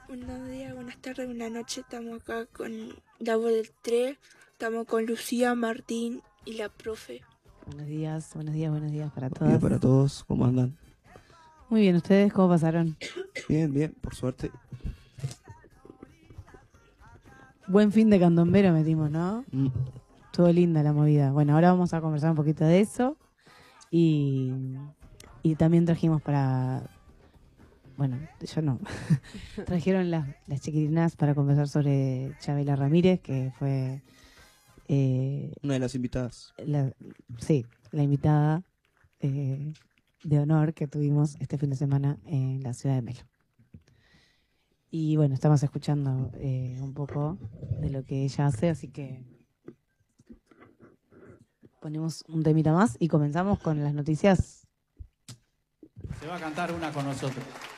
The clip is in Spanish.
Buenos días, buenas tardes, buenas noches. Estamos acá con la voz del 3. Estamos con Lucía, Martín y la profe. Buenos días para Buenos días todas. para todos, ¿cómo andan? Muy bien, ¿ustedes cómo pasaron? Bien, por suerte. Buen fin de candombero metimos, ¿no? Estuvo linda la movida. Bueno, ahora vamos a conversar un poquito de eso. Y también trajimos para... Bueno, yo no. Trajeron las chiquilinas para conversar sobre Chabela Ramírez, que fue... Una de las invitadas. la invitada de honor que tuvimos este fin de semana en la ciudad de Melo. Y bueno, estamos escuchando un poco de lo que ella hace, así que ponemos un temita más y comenzamos con las noticias. Se va a cantar una con nosotros.